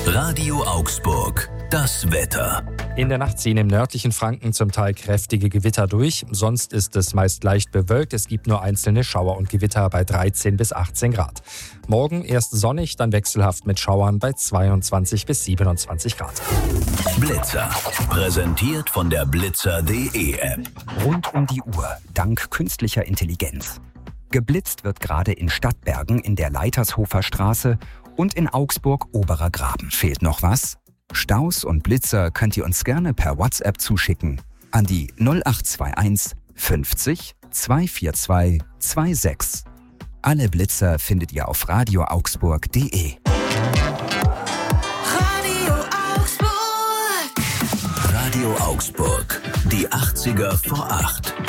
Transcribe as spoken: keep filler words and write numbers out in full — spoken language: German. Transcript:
Radio Augsburg, das Wetter. In der Nacht ziehen im nördlichen Franken zum Teil kräftige Gewitter durch. Sonst ist es meist leicht bewölkt. Es gibt nur einzelne Schauer und Gewitter bei dreizehn bis achtzehn Grad. Morgen erst sonnig, dann wechselhaft mit Schauern bei zweiundzwanzig bis siebenundzwanzig Grad. Blitzer. Präsentiert von der Blitzer punkt de App. Rund um die Uhr, dank künstlicher Intelligenz. Geblitzt wird gerade in Stadtbergen in der Leitershofer Straße und in Augsburg Oberer Graben. Fehlt noch was? Staus und Blitzer könnt ihr uns gerne per WhatsApp zuschicken an die null acht zwei eins fünfzig zweihundertvierundzwanzig sechsundzwanzig. Alle Blitzer findet ihr auf radio augsburg punkt de. Radio Augsburg. Radio Augsburg. Die achtziger vor acht.